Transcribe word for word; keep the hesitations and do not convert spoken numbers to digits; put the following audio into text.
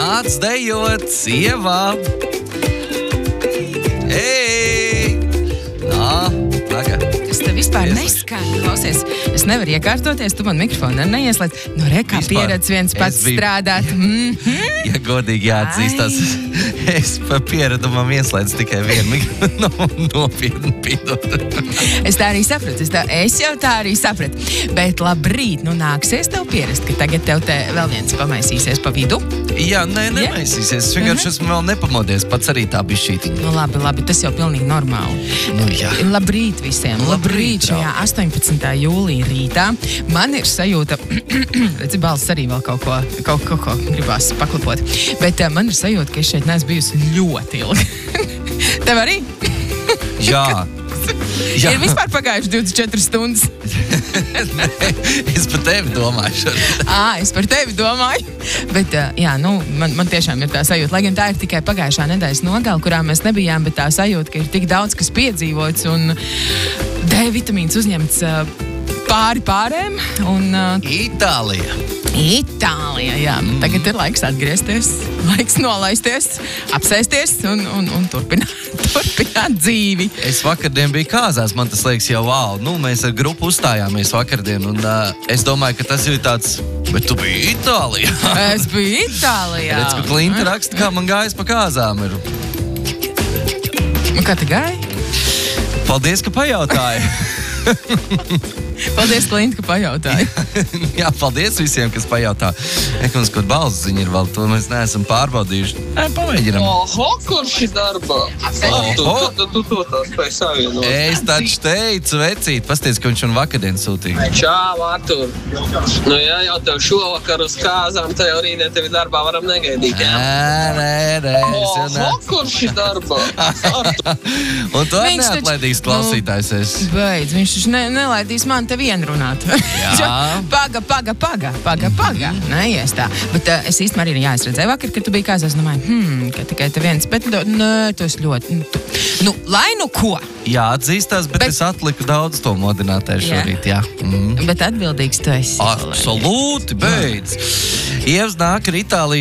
Nāc dejot, sievā! Ei! Nā, tagad. Es te vispār neskārtu, klausies. Es nevaru iekārtoties, tu man mikrofonu neieslēdz. Nu, re, kā pieredz viens pats biju... strādāt. Mm-hmm. Ja godīgi jāatzīstās, es pa pieredumam ieslēdzu tikai vienu mikrofonu. No, nopietni pīdot. Es tā arī sapratu. Es, tā, es jau tā arī sapratu. Bet labrīt, nu nāksies tev pierast, ka tagad tev te vēl viens pamaisīsies pa vidu. Jā, nē, nemaisīsies. Es vienkārši uh-huh. esmu vēl nepamodies. Pats arī tā bišķīti. Nu labi, labi, tas jau pilnīgi normāli. Nu jā. Labrīt visiem. Labrīt šajā astoņpadsmitā jūlija rītā. Man ir sajūta, redzi, balss arī vēl kaut ko, kaut, kaut ko gribās paklapot. Bet uh, man ir sajūta, ka es šeit neesmu bijusi ļoti ilgi. Tev arī? Jā. Jā. Ir vispār pagājuši divdesmit četras stundas. Nē, es par tevi domāju. Ā, es par tevi domāju. Bet, uh, jā, nu, man, man tiešām ir tā sajūta. Lai gan tā ir tikai pagājušā nedēļas nogala, kurā mēs nebijām, bet tā sajūta, ka ir tik daudz, kas piedzīvots un D vitamīns uzņemts uh, pāri pārēm. Un, uh, Itālija. Itālija, jā. Mm. Tagad ir laiks atgriezties, laiks nolaisties, apsēsties un, un, un turpināt, turpināt dzīvi. Es vakardien biju kāzās, man tas liekas jau wow. Nu, mēs ar grupu uzstājāmies vakardien un uh, es domāju, ka tas ir tāds, bet tu biji Itālijā. Es biju Itālijā. Redz, ka Klinta raksta, kā man gājas pa kāzām ir. Un kā te gāja? Paldies, ka pajautāji. Paldies, Klinta, ka pajautāji. Jā, paldies visiem, kas pajautā. Ekonomiskot balsu ziņu ir vēl, to mēs neesam pārbaudījuši. Nē, pamēģinam. Oho, kurš ir darbā? Tu, tu, tu to tā spēj savienot. Es taču teicu, vecīt, pasties, ka viņš un vakardien sūtīja. Čau, Artur. Nu, ja jau tev šovakar uz kāzām, tad jau rītdien tevi darbā varam negaidīt, jā? Nē, nē, nē. Oho, kurš ir darbā? Un tu arī neatlaidīs klausītājs es. Beidz, viņš taču ne, nelaidīs man te vienu runāt. Jā. paga, paga, paga, paga, paga. Mm-hmm. Neies tā. Bet uh, es īstenībā arī, jā, es redzēju vakar, kad tu biji kāzās, domāju, hmm, ka tikai te viens, bet nē, tu esi ļoti, nu, tu, nu, lai nu ko. Jā, atzīstās, bet, bet es atliku daudz to modinātāju šorīt, jā. Mm. Bet atbildīgs tu esi. Absolūti, beidz. Ievs nāk ar Itāliju.